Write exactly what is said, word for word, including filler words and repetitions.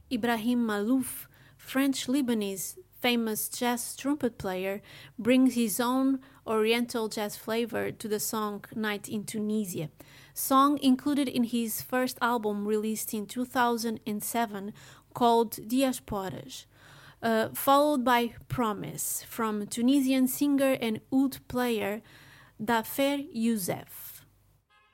Ibrahim Malouf, French-Lebanese famous jazz trumpet player, brings his own oriental jazz flavor to the song Night in Tunisia, song included in his first album released in two thousand seven called Diasporas, uh, followed by Promise from Tunisian singer and oud player Dafer Youssef.